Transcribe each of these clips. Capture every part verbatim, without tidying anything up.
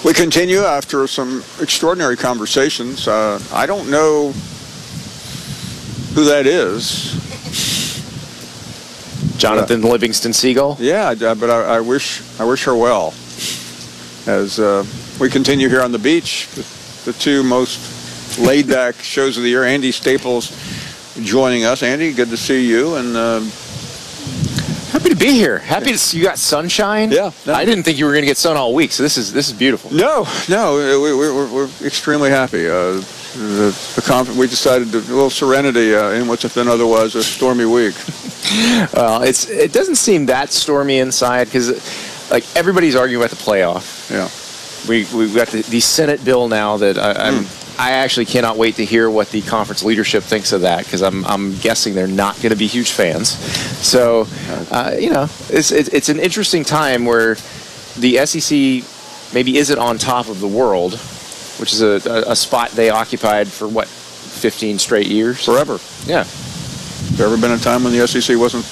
We continue after some extraordinary conversations. Uh, I don't know who that is. Jonathan uh, Livingston Seagull? Yeah, but I, I wish I wish her well. As uh, we continue here on the beach, the, the two most laid-back shows of the year. Andy Staples joining us. Andy, good to see you. And uh, happy to be here. Happy to see you got sunshine. Yeah. No. I didn't think you were going to get sun all week, so this is this is beautiful. No, no, we, we, we're, we're extremely happy. Uh, the, the conf- we decided to, a little serenity uh, in what's been otherwise a stormy week. Well, it's it doesn't seem that stormy inside because, like, everybody's arguing about the playoff. Yeah. We we've got the, the Senate bill now that I, I'm. Mm. I actually cannot wait to hear what the conference leadership thinks of that because I'm I'm guessing they're not going to be huge fans. So, uh, you know, it's it's an interesting time where the S E C maybe isn't on top of the world, which is a, a, a spot they occupied for what, fifteen straight years? Forever. Yeah. There ever been a time when the S E C wasn't?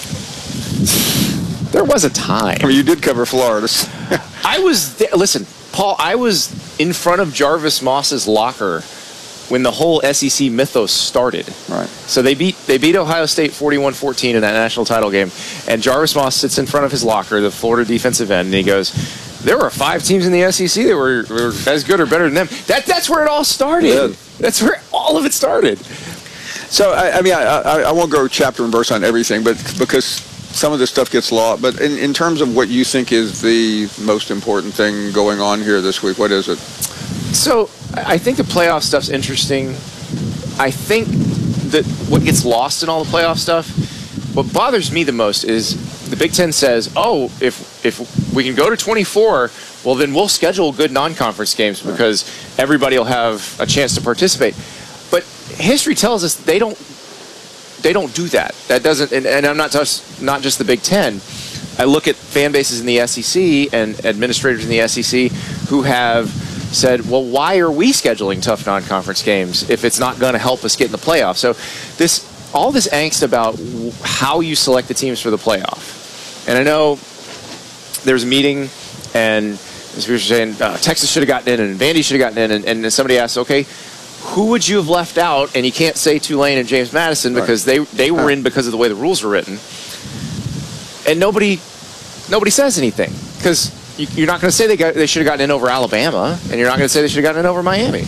There was a time. I mean, you did cover Florida. I was there. Listen, Paul, I was in front of Jarvis Moss's locker when the whole S E C mythos started. Right. So they beat they beat Ohio State forty-one fourteen in that national title game, and Jarvis Moss sits in front of his locker, the Florida defensive end, and he goes, "There were five teams in the S E C that were, were as good or better than them." That that's where it all started. Yeah. That's where all of it started. So I, I mean, I, I I won't go chapter and verse on everything, but because some of this stuff gets lost. But in, in terms of what you think is the most important thing going on here this week, what is it? So I think the playoff stuff's interesting. I think that what gets lost in all the playoff stuff, what bothers me the most is the Big Ten says, oh, if if we can go to twenty-four, well, then we'll schedule good non-conference games because everybody will have a chance to participate. But history tells us they don't they don't do that. That doesn't, and, and I'm not just not just the Big Ten. I look at fan bases in the S E C and administrators in the S E C who have said, well, why are we scheduling tough non-conference games if it's not going to help us get in the playoff? So this all this angst about how you select the teams for the playoff. And I know there was a meeting, and as we were saying, uh, Texas should have gotten in, and Vandy should have gotten in, and, and somebody asked, okay, who would you have left out? And you can't say Tulane and James Madison because right. they they were in because of the way the rules were written. And nobody nobody says anything because you, you're not going to say they got they should have gotten in over Alabama, and you're not going to say they should have gotten in over Miami.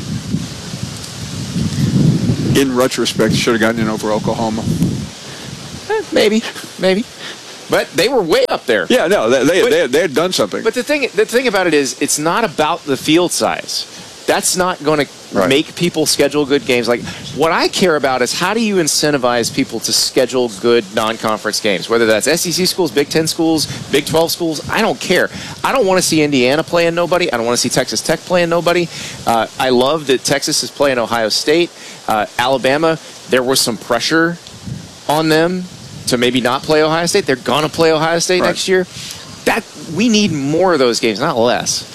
In retrospect, should have gotten in over Oklahoma. Eh, maybe, maybe. But they were way up there. Yeah, no, they they, but, they, they had done something. But the thing the thing about it is, it's not about the field size. That's not going to right. make people schedule good games. Like, what I care about is how do you incentivize people to schedule good non-conference games, whether that's S E C schools, Big Ten schools, Big twelve schools. I don't care. I don't want to see Indiana playing nobody. I don't want to see Texas Tech playing nobody. Uh, I love that Texas is playing Ohio State. Uh, Alabama, there was some pressure on them to maybe not play Ohio State. They're going to play Ohio State right. next year. That we need more of those games, not less.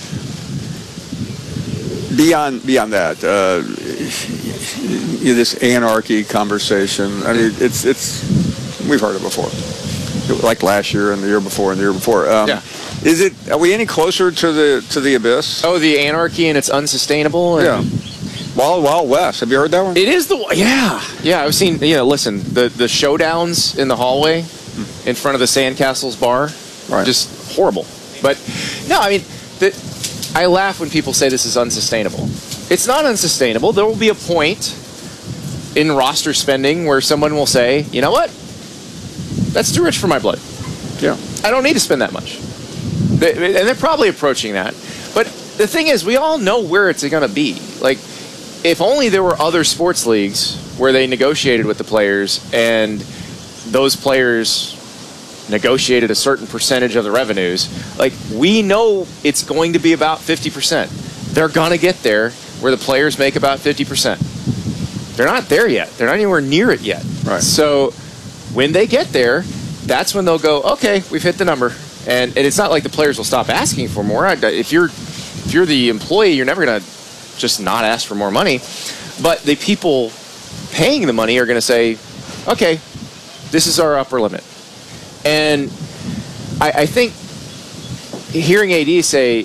Beyond beyond that, uh, this anarchy conversation. I mean, it's it's we've heard it before, like last year and the year before and the year before. Um, yeah. Is it? Are we any closer to the to the abyss? Oh, the anarchy and it's unsustainable. And yeah. Wild Wild West. Have you heard that one? It is the yeah yeah. I've seen. You know, listen, the the showdowns in the hallway, in front of the Sandcastles bar, right. just horrible. But no, I mean the. I laugh when people say this is unsustainable. It's not unsustainable. There will be a point in roster spending where someone will say, you know what? That's too rich for my blood. Yeah. I don't need to spend that much. They, and they're probably approaching that. But the thing is, we all know where it's going to be. Like, if only there were other sports leagues where they negotiated with the players and those players negotiated a certain percentage of the revenues. Like, we know it's going to be about fifty percent. They're going to get there where the players make about fifty percent. They're not there yet. They're not anywhere near it yet. Right. So when they get there, that's when they'll go, okay, we've hit the number. And, and it's not like the players will stop asking for more. If you're, if you're the employee, you're never going to just not ask for more money. But the people paying the money are going to say, okay, this is our upper limit. And I, I think hearing A D say,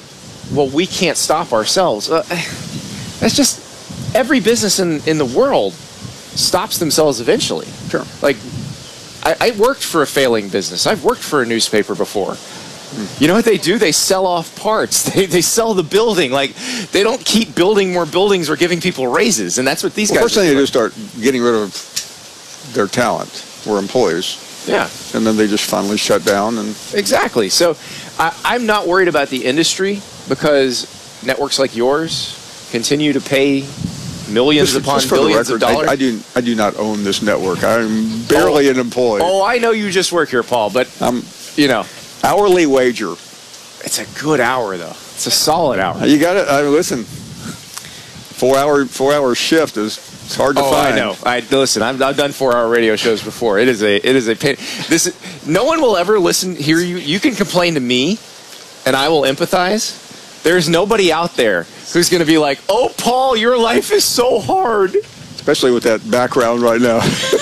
well, we can't stop ourselves. Uh, that's just every business in, in the world stops themselves eventually. Sure. Like, I, I worked for a failing business. I've worked for a newspaper before. Mm. You know what they do? They sell off parts. They they sell the building. Like, they don't keep building more buildings or giving people raises, and that's what these well, guys first do. thing they do is start getting rid of their talent or employees. Yeah. And then they just finally shut down. And Exactly. So I, I'm not worried about the industry because networks like yours continue to pay millions just, upon just for billions the record, of dollars. I, I do I do not own this network. I'm barely Oh. an employee. Oh, I know you just work here, Paul, but, I'm you know, hourly wager. it's a good hour, though. It's a solid hour. You got it. I listen. Four hour four hour shift is it's hard to Oh, find. I know. I listen. I've, I've done four-hour radio shows before. It is a, it is a pain. This, is, no one will ever listen. Hear you. You can complain to me, and I will empathize. There's nobody out there who's going to be like, "Oh, Paul, your life is so hard." Especially with that background right now.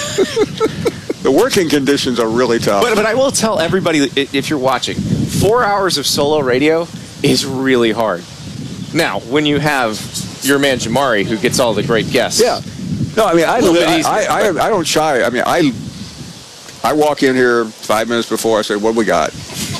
The working conditions are really tough. But but I will tell everybody i- if you're watching, four hours of solo radio is really hard. Now, when you have your man Jamari, who gets all the great guests, yeah. No, I mean, I, A little bit I, easier, I, I, I don't shy. I mean, I I walk in here five minutes before. I say, "What we got?"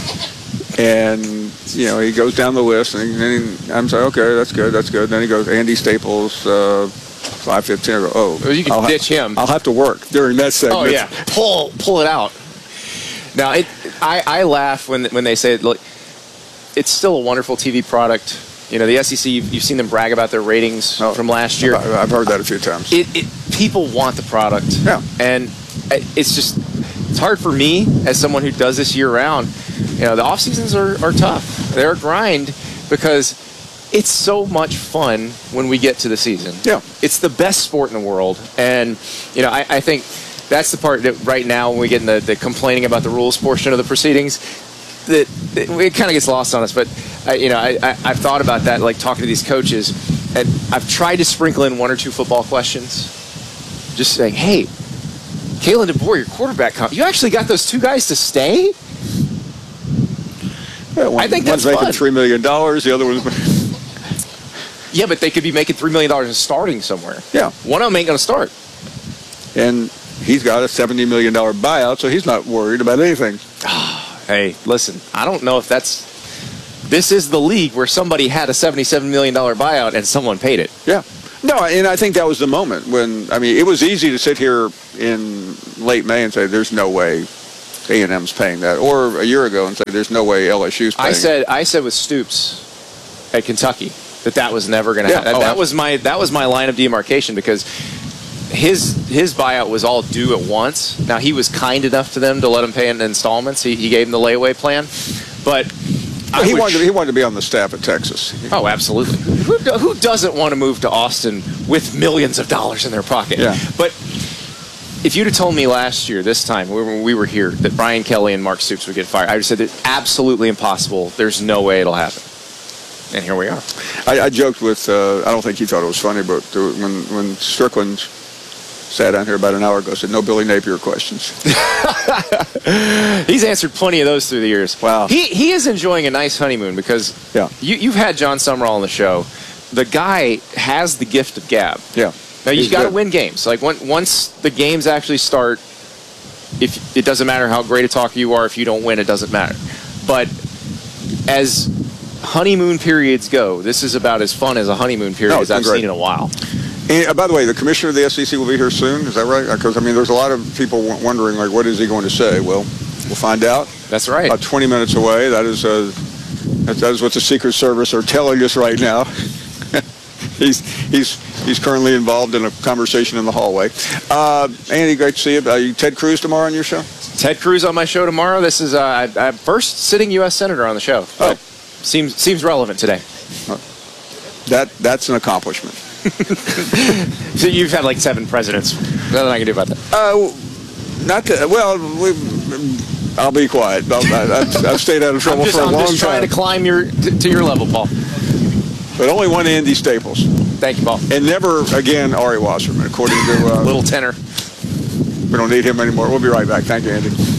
And you know, he goes down the list, and then I'm saying, "Okay, that's good, that's good." Then he goes, "Andy Staples, uh, five fifteen." I go, "Oh, Well, you can I'll ditch him. I'll have to work during that segment." Oh yeah, pull pull it out. Now, it, I I laugh when when they say it, look, it's still a wonderful T V product. You know, the S E C, you've, you've seen them brag about their ratings Oh, from last year. I've I've heard that a few times. It, it people want the product. Yeah. And it's just it's hard for me as someone who does this year round. You know, the off seasons are, are tough. They're a grind because it's so much fun when we get to the season. Yeah. It's the best sport in the world. And, you know, I, I think that's the part that right now when we get in the, the complaining about the rules portion of the proceedings, that it, it kind of gets lost on us. But, I, you know, I, I, I've thought about that, like talking to these coaches, and I've tried to sprinkle in one or two football questions. Just saying, hey, Kalen DeBoer, your quarterback, comp, you actually got those two guys to stay? Yeah, one, I think one's that's making fun. three million dollars. The other one's Yeah, but they could be making three million dollars and starting somewhere. yeah. One of them ain't going to start. And he's got a seventy million dollar buyout, so he's not worried about anything. Hey, listen, I don't know if that's... This is the league where somebody had a seventy-seven million dollars buyout and someone paid it. Yeah. No, and I think that was the moment when, I mean, it was easy to sit here in late May and say, there's no way A and M's paying that. Or a year ago and say, there's no way L S U's paying I it. said I said with Stoops at Kentucky that that was never going to Yeah. happen. Oh, that was my that was my line of demarcation because his his buyout was all due at once. Now, he was kind enough to them to let him pay in installments. He, he gave them the layaway plan. But I he, would wanted to, he wanted to be on the staff at Texas. Oh, absolutely. Who, do- who doesn't want to move to Austin with millions of dollars in their pocket? Yeah. But if you'd have told me last year, this time, when we were here, that Brian Kelly and Mark Stoops would get fired, I would have said it's absolutely impossible. There's no way it'll happen. And here we are. I, I joked with, uh, I don't think he thought it was funny, but there- when, when Strickland sat down here about an hour ago, said, no Billy Napier questions. He's answered plenty of those through the years. Wow. He he is enjoying a nice honeymoon because Yeah. you, you've had John Summerall on the show. The guy has the gift of gab. Yeah. Now, you He's got to good. win games. Like, when, once the games actually start, if it doesn't matter how great a talker you are, if you don't win, it doesn't matter. But as honeymoon periods go, this is about as fun as a honeymoon period No, as it's been I've great. seen in a while. And, uh, by the way, the commissioner of the S E C will be here soon. Is that right? Because, I mean, there's a lot of people w- wondering, like, what is he going to say? Well, we'll find out. That's right. About twenty minutes away. That is, uh, that, that is what the Secret Service are telling us right now. he's he's he's currently involved in a conversation in the hallway. Uh, Andy, great to see you. Uh, you Ted Cruz tomorrow on your show? Ted Cruz on my show tomorrow. This is uh, I, I'm first sitting U S Senator on the show. Oh. But Seems seems relevant today. That that's an accomplishment. So you've had like seven presidents. Nothing I can do about that. Uh, not to, well, we, I'll be quiet. I'll, I, I've, I've stayed out of trouble I'm just, for a I'm long just trying time. to climb your to, to your level, Paul. But only one Andy Staples. Thank you, Paul. And never again Ari Wasserman, according to... Uh, Little tenor. we don't need him anymore. We'll be right back. Thank you, Andy.